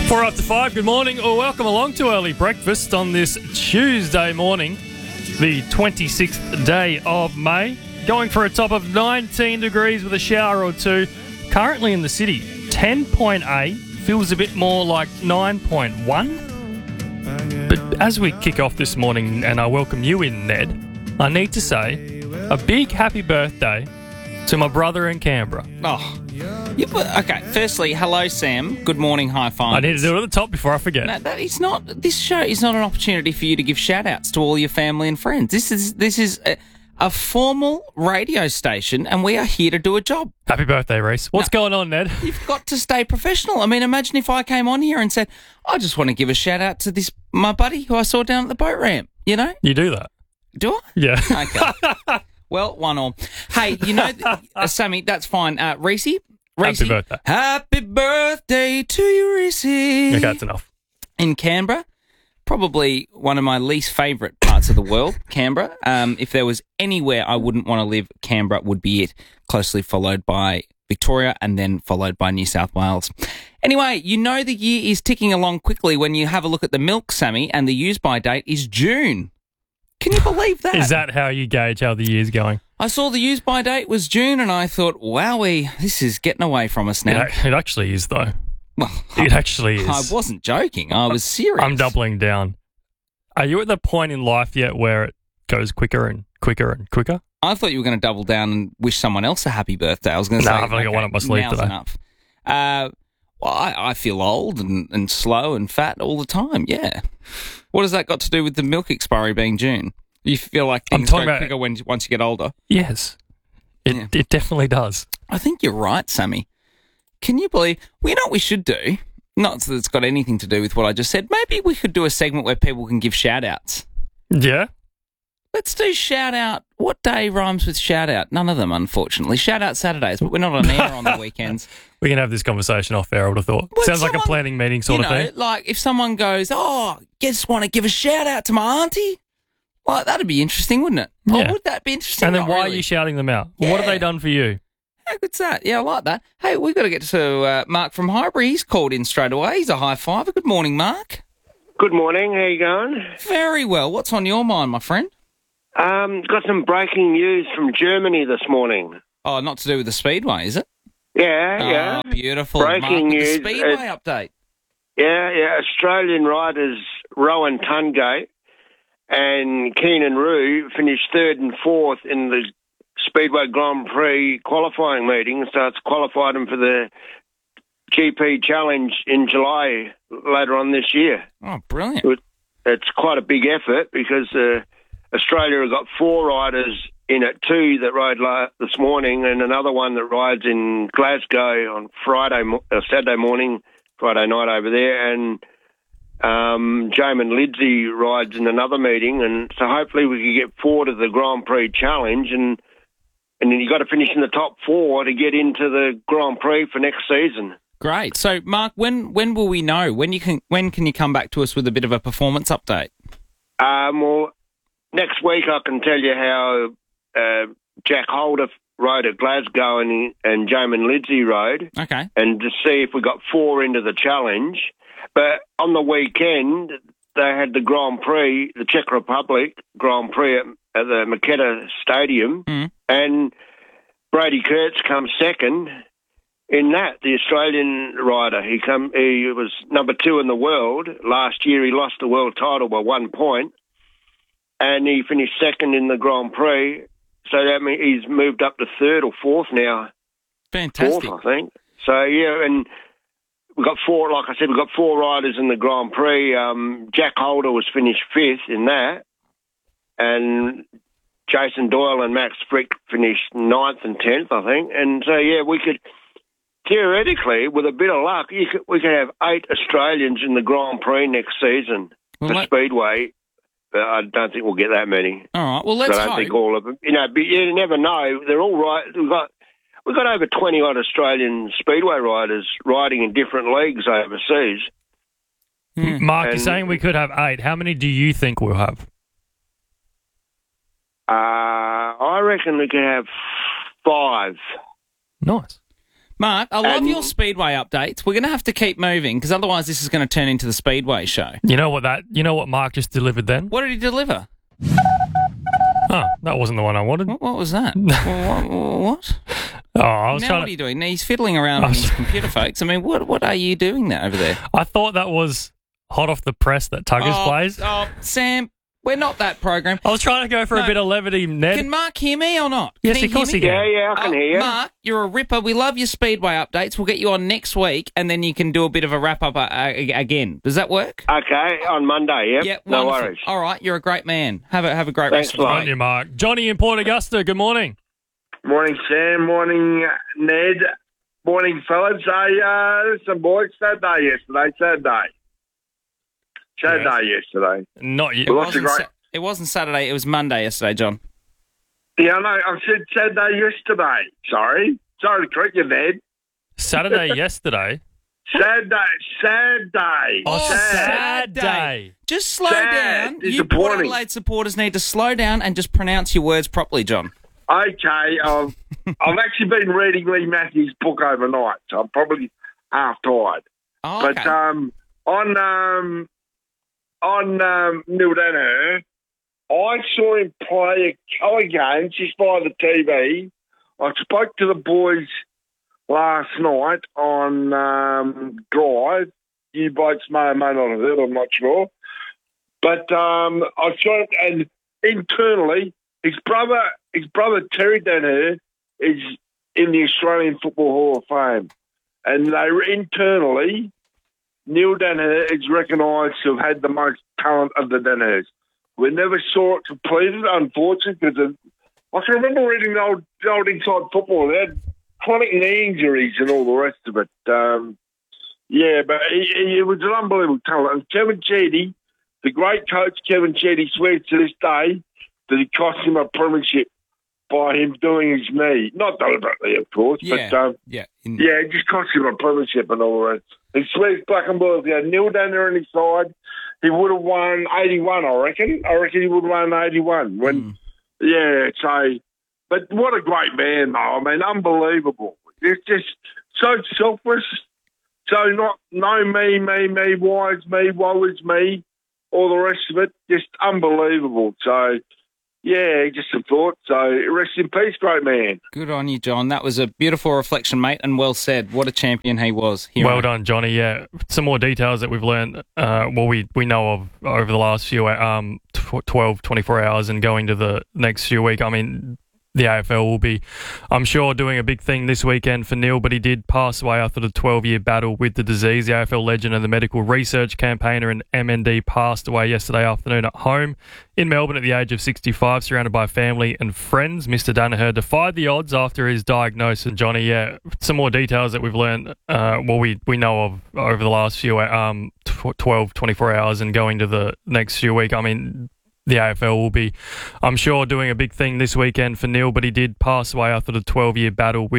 4 after 5, good morning or welcome along to Early Breakfast on this Tuesday morning, the 26th day of May. Going for a top of 19 degrees with a shower or two. Currently in the city, 10.8, feels a bit more like 9.1. But as we kick off this morning and I welcome you in, Ned, I need to say a big happy birthday to my brother in Canberra. Oh, okay. Firstly, hello, Sam. Good morning, high five. I need to do it at the top before I forget. No, it's not. This show is not an opportunity for you to give shout-outs to all your family and friends. This is a formal radio station, and we are here to do a job. Happy birthday, Reese. What's going on, Ned? You've got to stay professional. I mean, imagine if I came on here and said, I just want to give a shout-out to my buddy who I saw down at the boat ramp, you know? You do that? Do I? Yeah. Okay. Well, one all. Hey, you know, Sammy, that's fine. Reese? Happy birthday. Happy birthday to you, Reese. Okay, that's enough. In Canberra, probably one of my least favourite parts of the world, Canberra. If there was anywhere I wouldn't want to live, Canberra would be it, closely followed by Victoria and then followed by New South Wales. Anyway, you know the year is ticking along quickly when you have a look at the milk, Sammy, and the use-by date is June. Can you believe that? Is that how you gauge how the year's going? I saw the use-by date was June and I thought, wowee, this is getting away from us now. It actually is, though. Well, It actually is. I wasn't joking. I was serious. I'm doubling down. Are you at the point in life yet where it goes quicker and quicker and quicker? I thought you were going to double down and wish someone else a happy birthday. I was going to say, I've only got one up my sleeve now's today. Enough. Well, I feel old and slow and fat all the time, yeah. What has that got to do with the milk expiry being June? You feel like things go quicker once you get older? Yes. It definitely does. I think you're right, Sammy. Can you believe... Well, you know what we should do? Not that it's got anything to do with what I just said. Maybe we could do a segment where people can give shout-outs. Yeah? Let's do shout-out. What day rhymes with shout-out? None of them, unfortunately. Shout-out Saturdays, but we're not on air on the weekends. We can have this conversation off air, I would have thought. Well, Sounds like a planning meeting sort of thing. Like if someone goes, just want to give a shout-out to my auntie. Well, that'd be interesting, wouldn't it? Yeah. Oh, would that be interesting? And then Not why really. are you shouting them out? Yeah. What have they done for you? How good's that? Yeah, I like that. Hey, we've got to get to Mark from Highbury. He's called in straight away. He's a high fiver. Good morning, Mark. Good morning. How you going? Very well. What's on your mind, my friend? Got some breaking news from Germany this morning. Oh, not to do with the Speedway, is it? Yeah. Oh, beautiful. Breaking Mark, news. The Speedway update. Yeah. Australian riders Rowan Tungate and Keenan Roo finished third and fourth in the Speedway Grand Prix qualifying meeting, so it's qualified them for the GP Challenge in July later on this year. Oh, brilliant. It's quite a big effort because Australia have got 4 riders in it, 2 that rode this morning and another one that rides in Glasgow on Saturday morning, Friday night over there, and Jamin Lidsey rides in another meeting, and so hopefully we can get 4 to the Grand Prix Challenge, and then you got to finish in the top 4 to get into the Grand Prix for next season. Great. So, Mark, when will we know? When can you come back to us with a bit of a performance update? Well, next week I can tell you how Jack Holder rode at Glasgow and Jamin Lidsey rode. Okay. And to see if we got 4 into the challenge. But on the weekend, they had the Grand Prix, the Czech Republic Grand Prix at the Makeda Stadium, and Brady Kurtz come second in that, the Australian rider. He was number 2 in the world. Last year he lost the world title by 1 point, and he finished second in the Grand Prix. So that means he's moved up to 3rd or 4th now. Fantastic. 4th, I think. So, yeah, and we've got 4, like I said, we've got 4 riders in the Grand Prix. Jack Holder was finished 5th in that, and Jason Doyle and Max Frick finished 9th and 10th, I think. And so, yeah, we could, theoretically, with a bit of luck, we could have 8 Australians in the Grand Prix next season for Speedway. But I don't think we'll get that many. All right, well, let's hope. I don't think all of them. But you never know. They're all right. We've got over 20-odd Australian Speedway riders riding in different leagues overseas. Mark, you're saying we could have 8. How many do you think we'll have? I reckon we could have 5. Nice. Mark, I love And- your Speedway updates. We're going to have to keep moving because otherwise this is going to turn into the Speedway show. You know what Mark just delivered then? What did he deliver? Oh, that wasn't the one I wanted. What was that? what? Oh, I was Now trying what are to. you doing? Now he's fiddling around with his computer, folks. I mean, what are you doing there over there? I thought that was hot off the press that Tuggers plays. Oh, Sam, we're not that program. I was trying to go for a No. bit of levity, Ned. Can Mark hear me or not? Yes, Can of course hear he me? can. Yeah, I can hear you. Mark, you're a ripper. We love your Speedway updates. We'll get you on next week, and then you can do a bit of a wrap up again. Does that work? Okay, on Monday, yep. Yeah, No wonderful. worries. All right, you're a great man. Have a great Thanks rest of a the lot. On week. you, Mark. Johnny in Port Augusta, good morning. Morning, Sam. Morning, Ned. Morning, fellas. Listen, boys, Saturday yesterday. Saturday yesterday. Not yet. It Well, that's a wasn't, great- it wasn't Saturday. It was Monday yesterday, John. Yeah, I know. I said Saturday yesterday. Sorry to correct you, Ned. Saturday yesterday. Saturday. Oh, sad Saturday. Just slow Sad. down. You Port Disappointing. Adelaide supporters need to slow down and just pronounce your words properly, John. Okay, I've actually been reading Lee Matthews' book overnight, so I'm probably half tired. Oh, okay. But on Neil Danaher, I saw him play a colour game just by the TV. I spoke to the boys last night on Drive. You blokes may or may not have heard, I'm not sure. But I saw him, and internally, his brother Terry Danaher is in the Australian Football Hall of Fame. And they internally, Neil Danaher is recognised to have had the most talent of the Danahers. We never saw it completed, unfortunately, because I can remember reading the old Inside Football. They had chronic knee injuries and all the rest of it. Yeah, but he was an unbelievable talent. And Kevin Cheedy, the great coach Kevin Cheedy, swears to this day that it cost him a premiership by him doing his knee. Not deliberately, of course, Yeah. but yeah. it just cost him a premiership and all that. He swears black and blue. If he had Neil Danaher on his side, he would have won 81, I reckon. I reckon he would have won 81. But what a great man, though. I mean, unbelievable. It's just so selfless. So no me, why is me, woe is me, all the rest of it. Just unbelievable. So, yeah, just a thought. So rest in peace, great man. Good on you, John. That was a beautiful reflection, mate, and well said. What a champion he was. Well done, Johnny. Yeah, some more details that we've learned, we know of over the last few 12, 24 hours and going to the next few weeks. I mean, the AFL will be, I'm sure, doing a big thing this weekend for Neil, but he did pass away after the 12-year battle with the disease. The AFL legend and the medical research campaigner and MND passed away yesterday afternoon at home in Melbourne at the age of 65, surrounded by family and friends. Mr. Danaher defied the odds after his diagnosis. And Johnny, yeah, some more details that we've learned, we know of over the last few 12, 24 hours and going to the next few weeks. I mean, the AFL will be, I'm sure, doing a big thing this weekend for Neil, but he did pass away after the 12-year battle with